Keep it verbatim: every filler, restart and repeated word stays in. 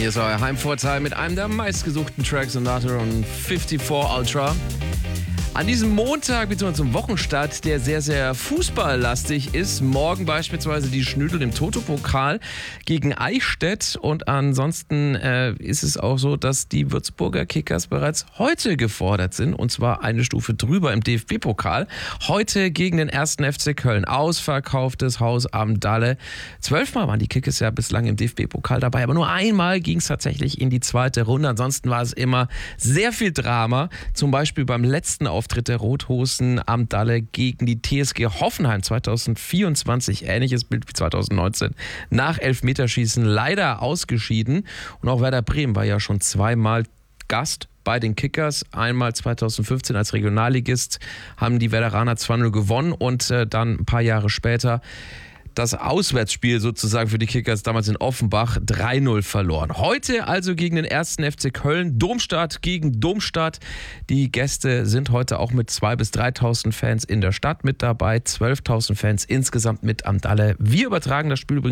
Hier ist euer Heimvorteil mit einem der meistgesuchten Tracks in Sonata und vierundfünfzig Ultra. An diesem Montag bzw. zum Wochenstart, der sehr, sehr fußballlastig ist. Morgen beispielsweise die Schnüdel im Toto-Pokal gegen Eichstätt. Und ansonsten äh, ist es auch so, dass die Würzburger Kickers bereits heute gefordert sind. Und zwar eine Stufe drüber im D F B-Pokal. Heute gegen den ersten F C Köln. Ausverkauftes Haus am Dalle. Zwölfmal waren die Kickers ja bislang im D F B-Pokal dabei. Aber nur einmal ging es tatsächlich in die zweite Runde. Ansonsten war es immer sehr viel Drama. Zum Beispiel beim letzten Auftritt der Rothosen am Dalle gegen die T S G Hoffenheim zwanzig vierundzwanzig. Ähnliches Bild wie zwanzig neunzehn. Nach Elfmeterschießen leider ausgeschieden. Und auch Werder Bremen war ja schon zweimal Gast bei den Kickers. Einmal zwanzig fünfzehn als Regionalligist haben die Werderaner zwei null gewonnen und äh, dann ein paar Jahre später das Auswärtsspiel sozusagen für die Kickers damals in Offenbach drei null verloren. Heute also gegen den ersten F C Köln, Domstadt gegen Domstadt. Die Gäste sind heute auch mit zweitausend bis dreitausend Fans in der Stadt mit dabei, zwölftausend Fans insgesamt mit am Dalle. Wir übertragen das Spiel übrigens